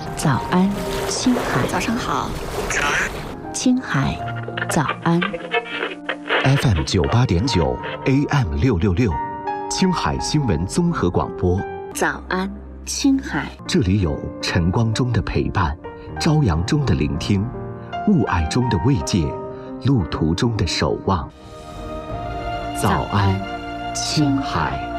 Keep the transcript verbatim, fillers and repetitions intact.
早安，青海。 早上好。早安， 青海。早安。 F M 九八点九 A M 六六六，青海新闻综合广播。 早安，青海。 这里有晨光中的陪伴，朝阳中的聆听，雾霭中的慰藉，路途中的守望。早安，青海。